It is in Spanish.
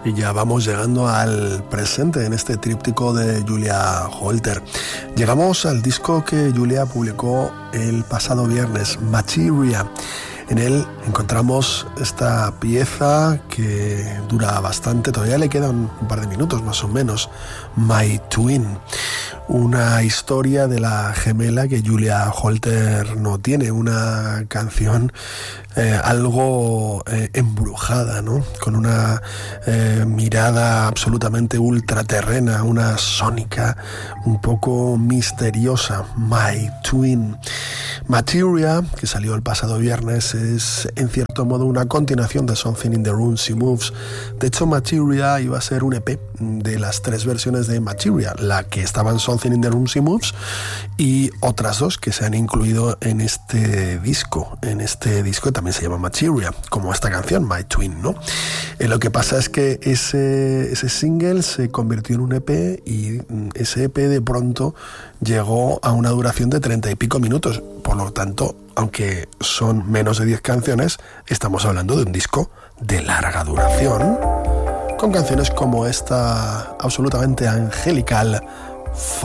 Y ya vamos llegando al presente en este tríptico de Julia Holter. Llegamos al disco que Julia publicó el pasado viernes, Materia. En él encontramos esta pieza que dura bastante, todavía le quedan un par de minutos más o menos, My Twin. Una historia de la gemela que Julia Holter no tiene, una canción algo embrujada, ¿no? Con una mirada absolutamente ultraterrena, una sónica, un poco misteriosa. My Twin. Materia, que salió el pasado viernes, es en cierto modo una continuación de Something in the Room She Moves. De hecho, Materia iba a ser un EP de las 3 versiones de Materia, la que estaba en Something in the Room She Moves y otras 2 que se han incluido en este disco. En este disco también se llama Materia, como esta canción, My Twin, ¿no? Lo que pasa es que ese single se convirtió en un EP y ese EP de pronto llegó a una duración de 30 y pico minutos. Por lo tanto, aunque son menos de 10 canciones, estamos hablando de un disco de larga duración, con canciones como esta absolutamente angelical